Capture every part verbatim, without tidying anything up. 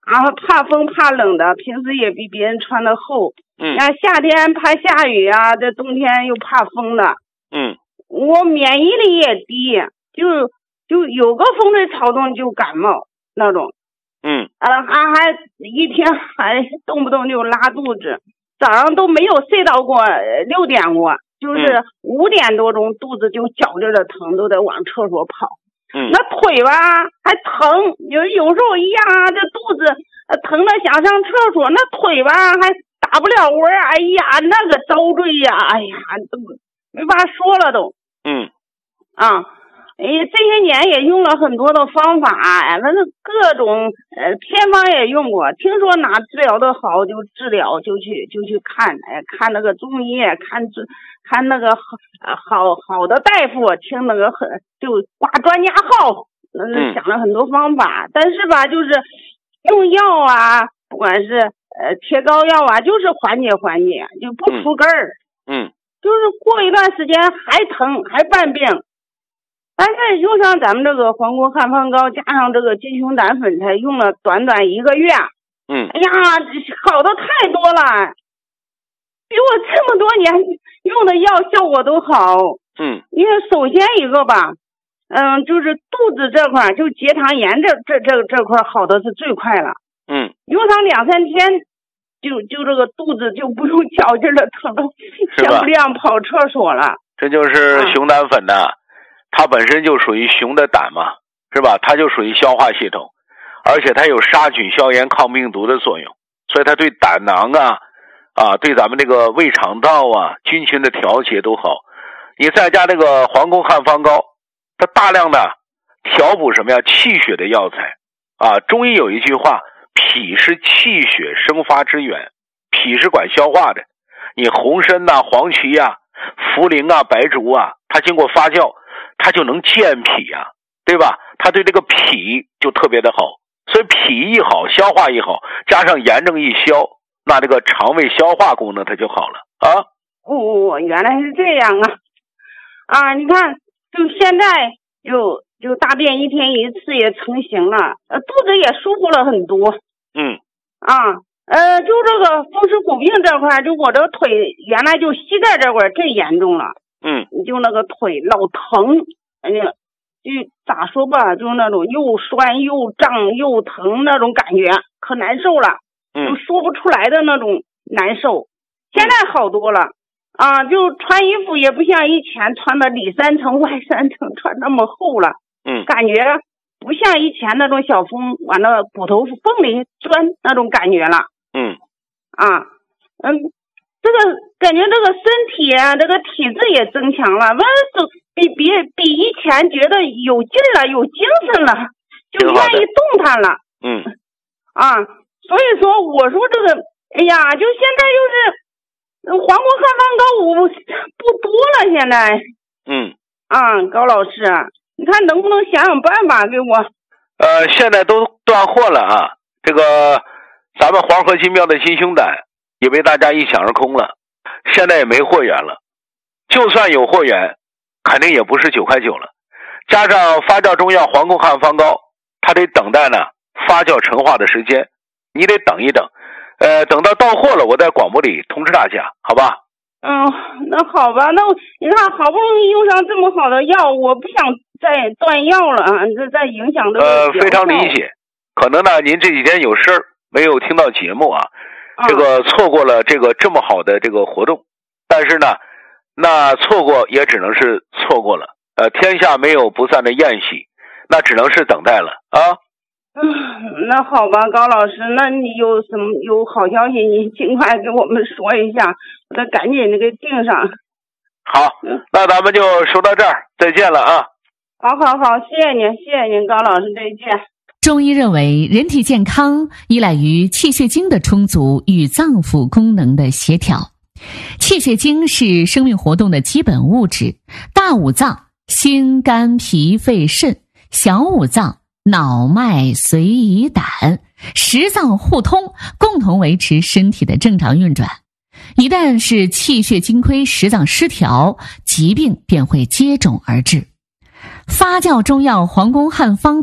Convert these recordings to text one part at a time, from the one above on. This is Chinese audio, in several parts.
然后怕风怕冷的，平时也比别人穿的厚。 嗯， 啊，夏天怕下雨啊，这冬天又怕风的。 嗯， 我免疫力也低，就就有个风吹草动就感冒那种。 嗯， 啊，还还一天还动不动就拉肚子，早上都没有睡到过六点过，就是五点多钟肚子就绞着的疼，都得往厕所跑。 嗯， 那腿吧还疼，有有时候一样啊，这肚子疼的想上厕所，那腿吧还打不了窝，哎呀，那个遭罪呀，哎呀，都没法说了都。 嗯， 啊，哎，这些年也用了很多的方法，反正各种呃偏方也用过，听说哪治疗的好就治疗，就去就去看，哎，看那个中医，看治看那个好好好的大夫，听那个很就挂专家号，嗯，想了很多方法，但是吧，就是用药啊，不管是呃贴膏药啊，就是缓解缓解，就不出根儿。 嗯， 就是过一段时间还疼还犯病。但是用上咱们这个黄宫汉方膏，加上这个金熊胆粉，才用了短短一个月。 嗯， 哎呀，好的太多了，比我这么多年用的药效果都好。 嗯， 因为首先一个吧，嗯，就是肚子这块，就结肠炎这这这这块好的是最快了。 嗯， 用上两三天，就就这个肚子就不用绞劲的疼的，先不亮跑厕所了。 这就是熊胆粉呐。啊，它本身就属于熊的胆嘛，是吧？它就属于消化系统，而且它有杀菌、消炎、抗病毒的作用，所以它对胆囊啊、啊，对咱们这个胃肠道啊、菌群的调节都好。你再加这个黄宫汉方膏，它大量的调补什么呀？气血的药材啊。中医有一句话，脾是气血生发之源，脾是管消化的。你红参呐、黄芪啊、茯苓啊、白术啊，它经过发酵，它就能健脾呀，对吧？它对这个脾就特别的好，所以脾一好，消化一好，加上炎症一消，那这个肠胃消化功能它就好了啊。 哦，原来是这样啊！啊，你看，就现在就就大便一天一次也成型了，呃，肚子也舒服了很多。 嗯。 啊，呃，就这个风湿骨病这块，就我这个腿原来就膝盖这块最严重了。 嗯， 就那个腿老疼，哎呀，就咋说吧，就是那种又酸又胀又疼那种感觉，可难受了，就说不出来的那种难受。现在好多了啊，就穿衣服也不像以前穿的里三层外三层穿那么厚了。 嗯， 感觉不像以前那种小风往那骨头缝里钻那种感觉了。 嗯， 啊，嗯。这个感觉这个身体啊，这个体质也增强了，完了比比比以前觉得有劲了，有精神了，就愿意动弹了。 嗯， 啊，所以说我说这个，哎呀，就现在就是黄宫汉方膏我不多了，现在。 嗯。 啊，高老师，你看能不能想想办法给我？ 呃，现在都断货了啊，这个咱们黄河金庙的金熊胆也被大家一抢而空了，现在也没货源了。就算有货源，肯定也不是九块九了。加上发酵中药黄宫汉方膏，它得等待呢发酵陈化的时间，你得等一等。呃，等到到货了，我在广播里通知大家，好吧？ 嗯，那好吧，那你看好不容易用上这么好的药，我不想再断药了啊，这在影响这个。 呃，非常理解。可能呢，您这几天有事儿没有听到节目啊。这个错过了这个这么好的这个活动，但是呢，那错过也只能是错过了。呃，天下没有不散的宴席，那只能是等待了啊。 嗯，那好吧，高老师，那你有什么有好消息，你尽快给我们说一下，我得赶紧的给订上。 好，那咱们就说到这儿，再见了啊。 好好好，谢谢您，谢谢您，高老师，再见。 中医认为，人体健康依赖于气血精的充足与脏腑功能的协调。气血精是生命活动的基本物质，大五脏心、肝、脾、肺、肾，小五脏脑、脉、髓、胰、胆，十脏互通，共同维持身体的正常运转。一旦是气血精亏，十脏失调，疾病便会接踵而至。发酵中药黄宫汉方膏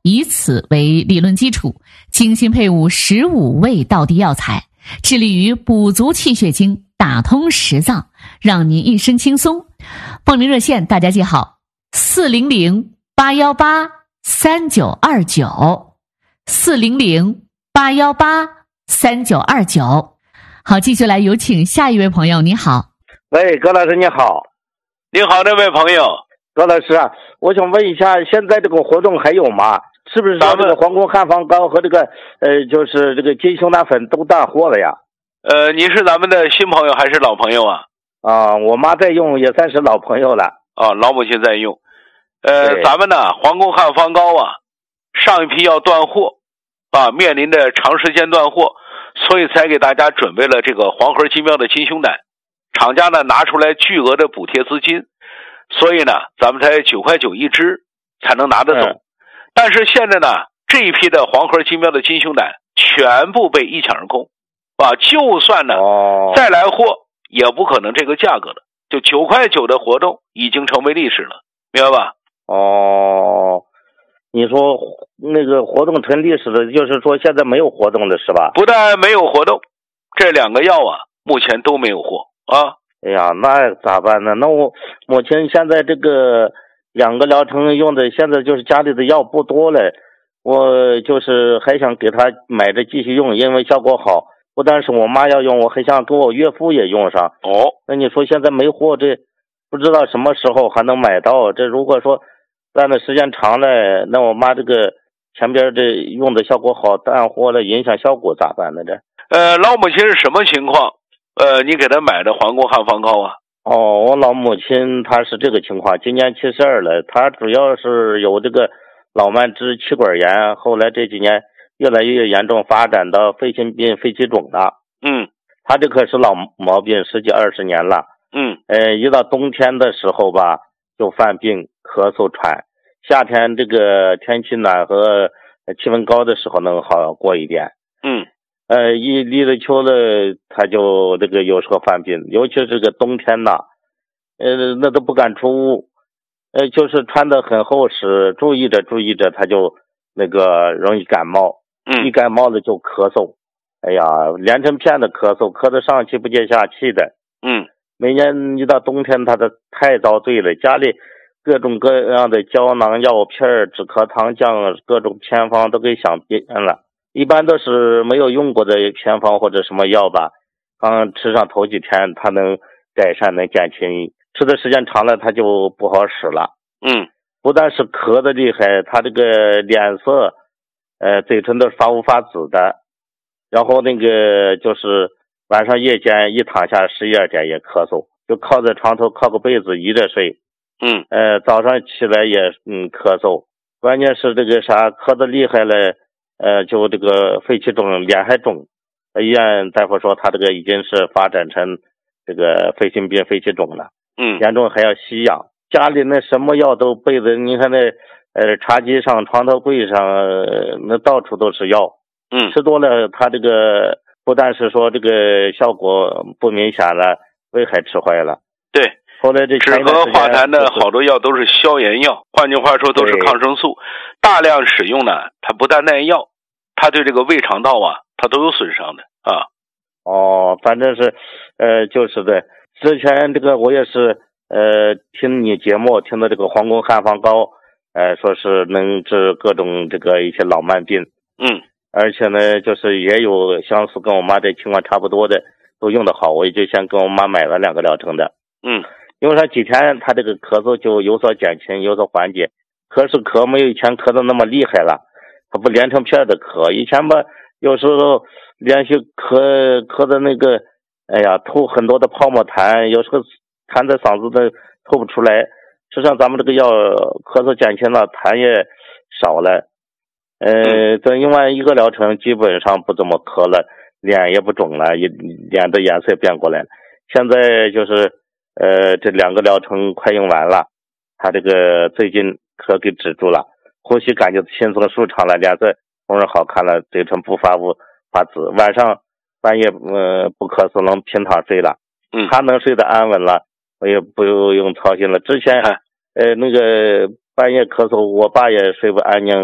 以此为理论基础，精心配伍十五味道地药材，致力于补足气血经，打通十脏，让您一身轻松。报名热线大家记好：四零零八幺八三九二九，四零零八幺八三九二九。好，继续来有请下一位朋友。你好。 喂，葛老师你好。 你好，这位朋友。 葛老师啊，我想问一下，现在这个活动还有吗？是不是说这个黄宫汉方膏和这个呃，就是这个金熊胆粉都淡货了呀？ 呃，你是咱们的新朋友还是老朋友啊？ 啊，我妈在用，也算是老朋友了。 啊，老母亲在用。呃，咱们呢，黄宫汉方膏啊，上一批要断货，啊，面临着长时间断货，所以才给大家准备了这个黄河金标的金熊胆。厂家呢拿出来巨额的补贴资金，所以呢，咱们才九块九一支才能拿得走。嗯、但是现在呢，这一批的黄河金标的金熊胆全部被一抢而空，啊，就算呢、哦、再来货，也不可能这个价格了。就九块九的活动已经成为历史了，明白吧？ 哦，你说那个活动成历史了，就是说现在没有活动了是吧？ 不但没有活动，这两个药啊，目前都没有货啊。 哎呀，那咋办呢？那我母亲现在这个两个疗程用的，现在就是家里的药不多了，我就是还想给她买着继续用，因为效果好。不但是我妈要用，我还想跟我岳父也用上。 哦， 那你说现在没货，这不知道什么时候还能买到。这如果说站的时间长了，那我妈这个前边这用的效果好，淡货了，影响效果咋办呢？这呃，老母亲是什么情况？呃，你给她买的黄宫汉方膏啊？ 哦，我老母亲她是这个情况，今年七十二了，她主要是有这个脑蔓支气管炎，后来这几年越来越严重，发展到肺心病、肺气肿了。 嗯， 他这可是老毛病，十几二十年了。 嗯， 呃，一到冬天的时候吧，就犯病、咳嗽、喘；夏天这个天气暖和、气温高的时候能好过一点。 嗯， 呃，一立了秋了，他就这个有时候犯病，尤其是这个冬天呐，呃，那都不敢出屋，呃，就是穿得很厚实，注意着注意着，他就那个容易感冒。 嗯， 一感冒了就咳嗽，哎呀，连成片的咳嗽，咳得上气不接下气的。 嗯， 每年一到冬天，他的太遭罪了，家里各种各样的胶囊药片、止咳糖浆，各种偏方都给想遍了。一般都是没有用过的偏方或者什么药吧，刚吃上头几天，它能改善，能减轻。吃的时间长了，它就不好使了。 嗯， 不但是咳得厉害，他这个脸色。呃，嘴唇都发乌发紫的，然后那个就是晚上夜间一躺下十一二点也咳嗽，就靠在床头靠个被子依着睡。 嗯， 呃，早上起来也嗯咳嗽，关键是这个啥咳得厉害了，呃，就这个肺气肿，脸还肿。医院大夫说他这个已经是发展成这个肺心病、肺气肿了。 嗯， 严重还要吸氧。家里那什么药都备的，你看那。呃，茶几上、床头柜上，呃、那到处都是药。 嗯， 吃多了，它这个不但是说这个效果不明显了，胃还吃坏了。 对， 后来这止咳化痰的好多药都是消炎药，换句话说都是抗生素。大量使用呢，它不但耐药，它对这个胃肠道啊，它都有损伤的啊。 哦，反正是，呃，就是的。之前这个我也是，呃，听你节目听的这个黄宫汉方膏。呃，说是能治各种这个一些老慢病， 嗯， 而且呢，就是也有相似跟我妈这情况差不多的，都用得好，我也就先跟我妈买了两个疗程的， 嗯， 用上几天，她这个咳嗽就有所减轻，有所缓解，咳是咳，没有以前咳的那么厉害了，它不连成片的咳，以前吧，有时候连续咳咳的那个，哎呀，吐很多的泡沫痰，有时候痰在嗓子都吐不出来。实际上咱们这个药咳嗽减轻了，痰也少了，呃，等用完一个疗程，基本上不怎么咳了，脸也不肿了，也脸的颜色也变过来了。现在就是呃这两个疗程快用完了，他这个最近咳给止住了，呼吸感觉轻松舒畅了，脸色红润好看了，嘴唇不发乌发紫，晚上半夜呃不咳嗽，能平躺睡了， 嗯， 他能睡得安稳了。我也不用操心了。之前，呃，那个半夜咳嗽，我爸也睡不安宁，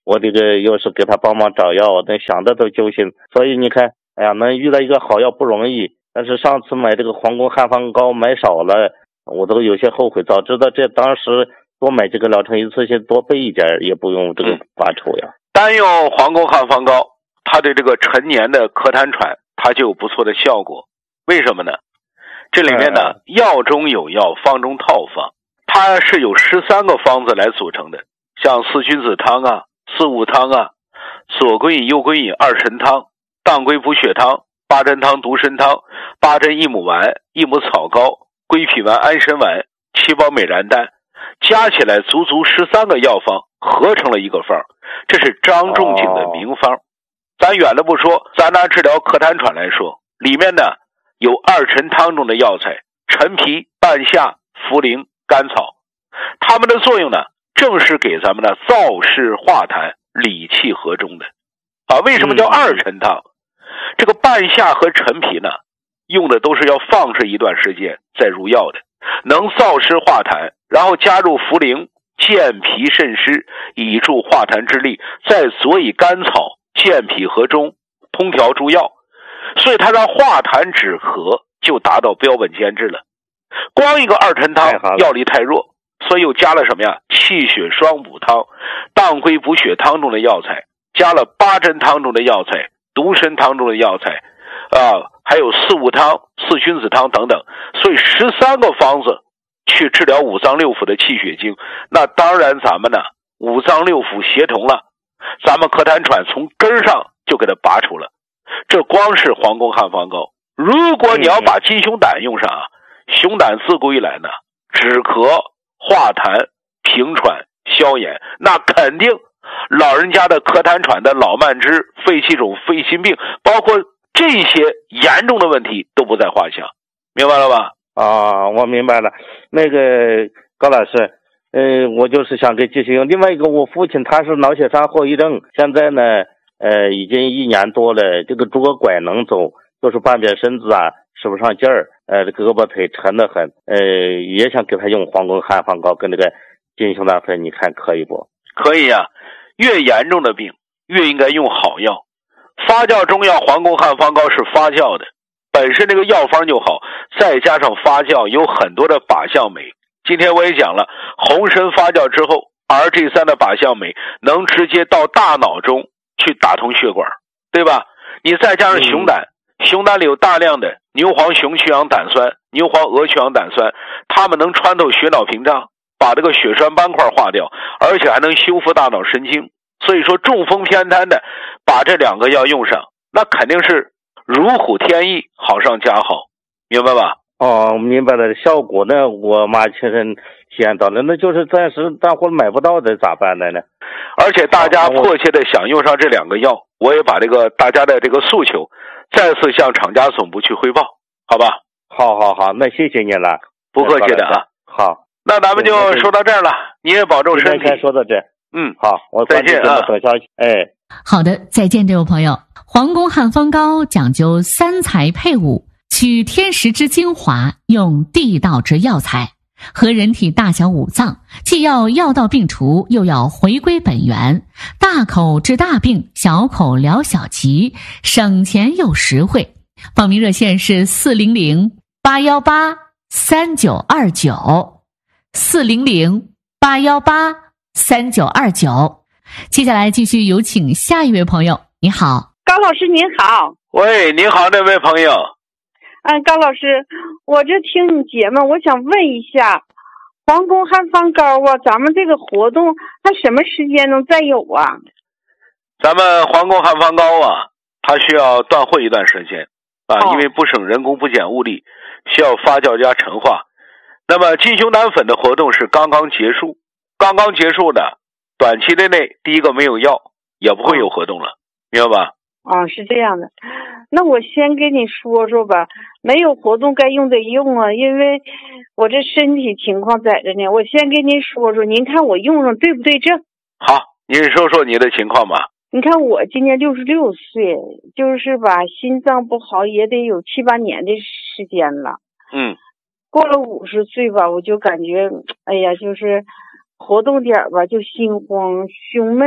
我这个又是给他帮忙找药，那想的都揪心。所以你看，哎呀，能遇到一个好药不容易。但是上次买这个皇宫汉方膏买少了，我都有些后悔。早知道这当时多买这个疗程一次性多备一点，也不用这个发愁呀。 单用皇宫汉方膏，它对这个陈年的咳痰喘，它就有不错的效果。为什么呢？这里面呢，嗯、药中有药，方中套方，它是有十三个方子来组成的，像四君子汤啊、四物汤啊、左归饮、右归饮、二神汤、当归补血汤、八珍汤、独参汤、八珍益母丸、益母草膏、归脾丸、安神丸、七宝美然丹，加起来足足十三个药方，合成了一个方，这是张仲景的名方。哦、咱远了不说，咱拿治疗咳痰喘来说，里面呢有二陈汤中的药材陈皮、半夏、茯苓、甘草，它们的作用呢，正是给咱们的燥湿化痰、理气和中的。啊，为什么叫二陈汤？嗯、这个半夏和陈皮呢，用的都是要放置一段时间再入药的，能燥湿化痰，然后加入茯苓，健脾渗湿，以助化痰之力，再佐以甘草，健脾和中，通调诸药。所以它让化痰止咳就达到标本兼治了。光一个二陈汤药力太弱，所以又加了什么呀？气血双补汤、当归补血汤中的药材，加了八珍汤中的药材、独参汤中的药材啊，还有四物汤、四君子汤等等。所以十三个方子去治疗五脏六腑的气血经，那当然咱们呢五脏六腑协同了，咱们咳痰喘从根上就给它拔除了。这光是皇宫汉方膏，如果你要把金熊胆用上啊，熊胆自古以来呢，止咳、化痰、平喘、消炎，那肯定老人家的咳痰喘的老慢支、肺气肿、肺心病，包括这些严重的问题都不在话下，明白了吧？ 啊，我明白了。那个高老师，呃，我就是想给继续用。另外一个，我父亲他是脑血栓后遗症，现在呢。呃，已经一年多了，这个拄拐能走，就是半边身子啊使不上劲儿，呃，胳膊腿沉得很，呃，也想给他用皇宫汉方膏跟这个金熊胆粉，你看可以不？ 可以呀、啊，越严重的病越应该用好药。发酵中药皇宫汉方膏是发酵的，本身这个药方就好，再加上发酵有很多的靶向酶。今天我也讲了，红参发酵之后 R G 三 的靶向酶能直接到大脑中去打通血管，对吧？你再加上熊胆，嗯、熊胆里有大量的牛黄雄曲氧胆酸、牛黄鹅曲氧胆酸，它们能穿透血脑屏障，把这个血栓斑块化掉，而且还能修复大脑神经。所以说中风偏瘫的，把这两个药用上，那肯定是如虎添翼，好上加好，明白吧？ 哦，明白了。效果呢，我妈确实体验到了，那就是暂时大伙买不到的，咋办的呢？ 而且大家迫切的想用上这两个药，我也把这个大家的这个诉求再次向厂家总部去汇报，好吧？ 好好好，那谢谢你了， 不客气的啊。 好， 那咱们就说到这儿了，你也保重身体。 今天先说到这。 嗯， 好，我再见啊， 等消息。哎， 好的，再见，这位朋友。皇宫汉方膏讲究三才配伍，取天时之精华，用地道之药材，和人体大小五脏，既要药到病除，又要回归本源，大口治大病，小口疗小疾，省钱又实惠。报名热线是四零零八幺八三九二九，四零零八幺八三九二九。接下来继续有请下一位朋友。你好， 高老师您好。 喂，您好，这位朋友。 嗯，高老师，我这听你节目，我想问一下，皇宫汉方膏啊，咱们这个活动它什么时间能再有啊？ 咱们皇宫汉方膏啊，它需要断货一段时间啊，哦、因为不省人工不减物力，需要发酵加陈化。那么金熊胆粉的活动是刚刚结束，刚刚结束的，短期之内第一个没有药，也不会有活动了，明白吧？ 哦，是这样的。那我先跟你说说吧，没有活动该用得用啊，因为我这身体情况在这呢。我先跟您说说，您看我用上对不对症？ 好，您说说你的情况吧。 你看我今年六十六岁，就是吧，心脏不好也得有七八年的时间了。 嗯。 过了五十岁吧，我就感觉，哎呀，就是活动点吧，就心慌胸闷。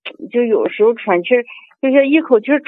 就有时候喘气儿，就是一口气儿